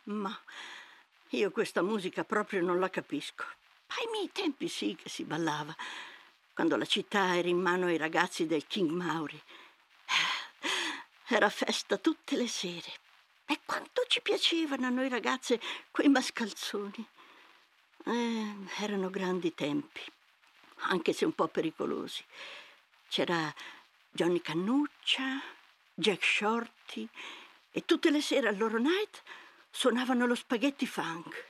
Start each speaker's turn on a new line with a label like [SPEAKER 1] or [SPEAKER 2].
[SPEAKER 1] Ma io questa musica proprio non la capisco. Ai miei tempi sì che si ballava, quando la città era in mano ai ragazzi del King Maury. Era festa tutte le sere. E quanto ci piacevano a noi ragazze quei mascalzoni. Erano grandi tempi, anche se un po' pericolosi. C'era Johnny Cannuccia, Jack Shorty, e tutte le sere al loro night suonavano lo spaghetti funk.